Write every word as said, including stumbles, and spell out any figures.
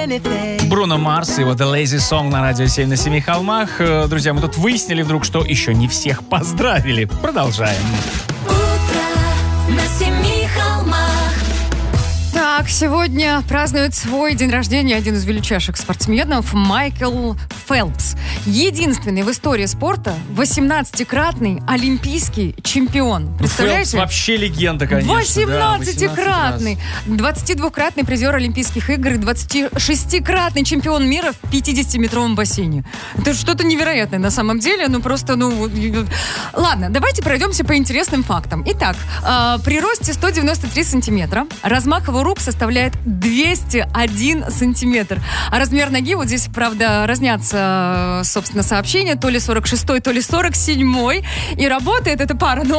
Бруно Марс и его The Lazy Song на радио семь на семи холмах. Друзья, мы тут выяснили вдруг, что еще не всех поздравили. Продолжаем. Утро на семи холмах. Так, сегодня празднует свой день рождения один из величайших спортсменов Майкл Фелпс. Единственный в истории спорта восемнадцатикратный олимпийский чемпион. Представляете? Фелпс вообще легенда, конечно. восемнадцатикратный. двадцатидвукратный призер Олимпийских игр и двадцатишестикратный чемпион мира в пятидесятиметровом бассейне. Это что-то невероятное на самом деле. Ну, просто, ну... Ладно, давайте пройдемся по интересным фактам. Итак, э, при росте сто девяносто три сантиметра размах его рук составляет двести один сантиметр. А размер ноги, вот здесь, правда, разнятся, собственно, сообщения. То ли сорок шестой, то ли сорок седьмой. И работает эта пара, ну,